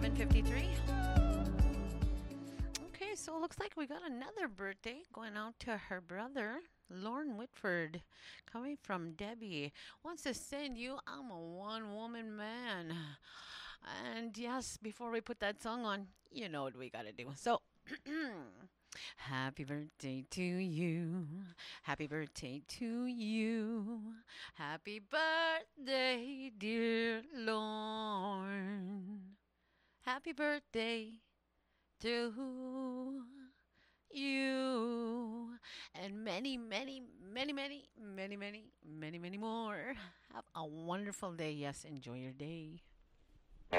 7:53. Okay, so it looks like we got another birthday going out to her brother, Lauren Whitford, coming from Debbie. Wants to send you, I'm a one woman man. And yes, before we put that song on, you know what we gotta do. So, happy birthday to you. Happy birthday to you. Happy birthday, dear Lauren. Happy birthday to you. And many, many, many, many, many, many, many, many more. Have a wonderful day. Yes, enjoy your day.